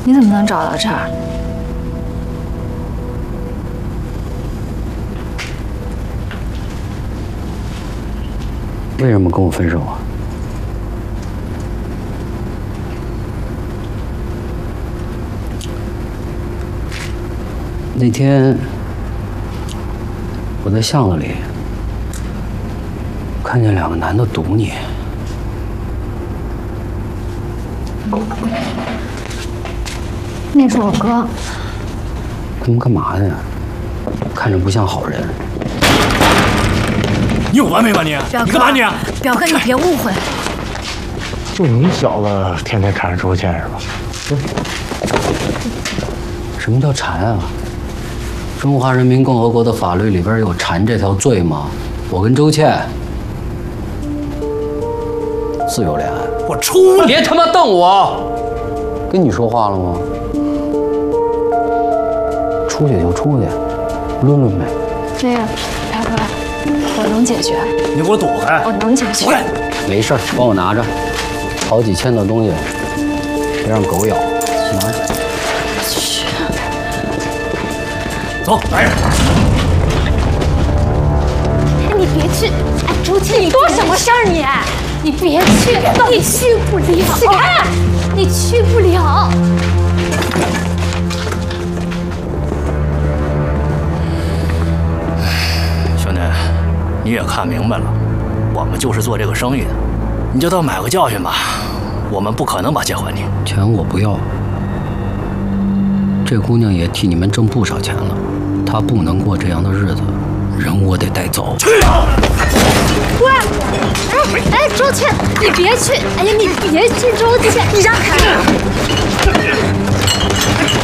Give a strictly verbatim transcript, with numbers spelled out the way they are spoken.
你怎么能找到这儿？ 为什么跟我分手啊？那天我在巷子里看见两个男的堵你。 那是我哥。 他们干嘛的呀？看着不像好人。 你有完没完你？你干嘛你？ 表哥，你别误会。 就你小子天天缠着周倩是吧？ 什么叫缠啊？中华人民共和国的法律里边有缠这条罪吗？我跟周倩自由恋爱。 我抽你！ 别他妈瞪我！跟你说话了吗？ 出去就出去，论论呗。 那个，表哥，我能解决。 你给我躲开！ 我能解决。 躲开！ 没事儿，帮我拿着。好几千的东西，别让狗咬。拿着。 去。 走，来人！ 哎，你别去！哎，周倩，你多什么事儿你？你别去，你去不了。起开！你去不了。 你也看明白了，我们就是做这个生意的，你就当买个教训吧。我们不可能把钱还你， 钱我不要。这姑娘也替你们挣不少钱了，她不能过这样的日子，人我得带走。 去！ 喂，哎哎，周倩，你别去！哎呀，你别去，周倩，你让开！